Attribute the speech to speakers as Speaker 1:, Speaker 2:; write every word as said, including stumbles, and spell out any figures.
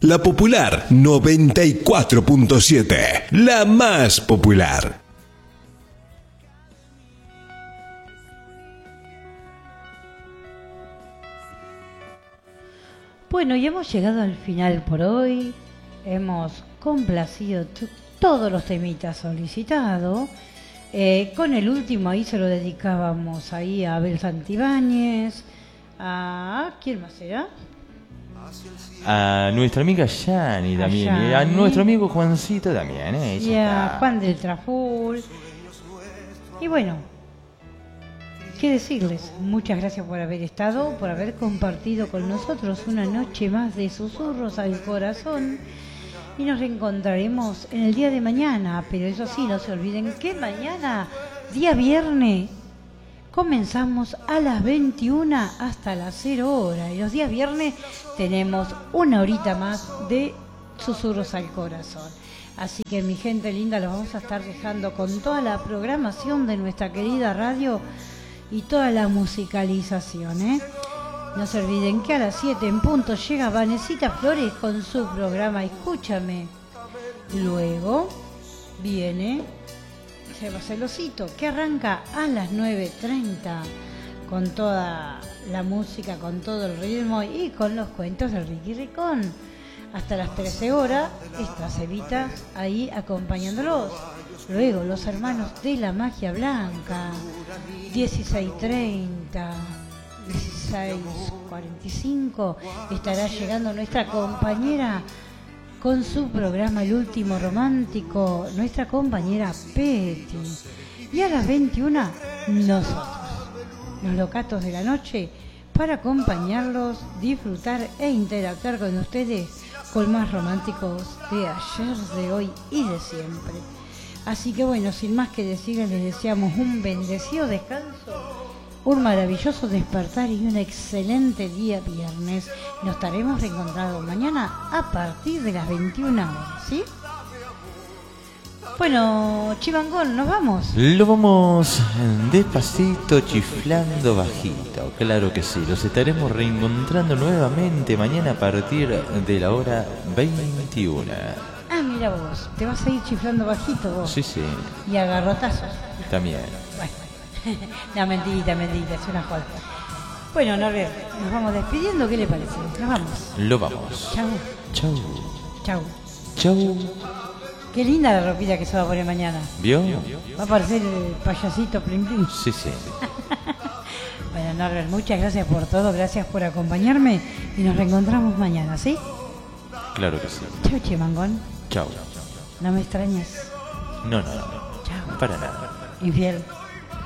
Speaker 1: La Popular noventa y cuatro punto siete, la más popular.
Speaker 2: Bueno, y hemos llegado al final por hoy. Hemos complacido t- todos los temitas solicitados. Eh, con el último ahí se lo dedicábamos ahí a Abel Santibáñez. ¿A quién más será?
Speaker 3: A nuestra amiga Yani también.
Speaker 2: A
Speaker 3: Y a
Speaker 2: Yani.
Speaker 3: nuestro amigo Juancito también. ¿eh?
Speaker 2: Y a Juan del Traful. Y bueno, qué decirles, muchas gracias por haber estado, por haber compartido con nosotros una noche más de Susurros al Corazón. Y nos reencontraremos en el día de mañana, pero eso sí, no se olviden que mañana, día viernes, comenzamos a las veintiuna hasta las cero hora. Y los días viernes tenemos una horita más de Susurros al Corazón. Así que mi gente linda, los vamos a estar dejando con toda la programación de nuestra querida radio y toda la musicalización, ¿eh? No se olviden que a las siete en punto llega Vanesita Flores con su programa Escúchame. Luego viene Seba Celosito, que arranca a las nueve treinta con toda la música, con todo el ritmo y con los cuentos de Ricky Ricón. Hasta las trece horas, estas Evitas ahí acompañándolos. Luego los hermanos de la magia blanca, dieciséis treinta, dieciséis cuarenta y cinco, estará llegando nuestra compañera con su programa El Último Romántico, nuestra compañera Peti. Y a las veintiuna, nosotros, los locatos de la noche, para acompañarlos, disfrutar e interactuar con ustedes con más románticos de ayer, de hoy y de siempre. Así que bueno, sin más que decirles, les deseamos un bendecido descanso, un maravilloso despertar y un excelente día viernes. Nos estaremos reencontrando mañana a partir de las veintiuna horas, ¿sí? Bueno, Chivangón, ¿nos vamos?
Speaker 3: Lo vamos despacito, chiflando bajito. Claro que sí, los estaremos reencontrando nuevamente mañana a partir de la hora veintiuna.
Speaker 2: Ah, mira vos, te vas a ir chiflando bajito vos.
Speaker 3: Sí, sí,
Speaker 2: Y a garrotazos.
Speaker 3: también.
Speaker 2: Bueno, no, mentira, mentira, es una joda. Bueno, Norbert, nos vamos despidiendo, ¿qué le parece? Nos vamos.
Speaker 3: Lo vamos.
Speaker 2: Chau,
Speaker 3: Chau.
Speaker 2: chau.
Speaker 3: Chau.
Speaker 2: Qué linda la ropita que se va a poner mañana.
Speaker 3: ¿Vio?
Speaker 2: Va a aparecer el payasito Plim Plim.
Speaker 3: Sí, sí.
Speaker 2: Bueno, Norbert, muchas gracias por todo, gracias por acompañarme y nos reencontramos mañana, ¿sí?
Speaker 3: Claro que sí.
Speaker 2: Chau, Chimangón.
Speaker 3: Chau.
Speaker 2: No me extrañes.
Speaker 3: No, no, no.
Speaker 2: Chau.
Speaker 3: Para nada.
Speaker 2: Infiel.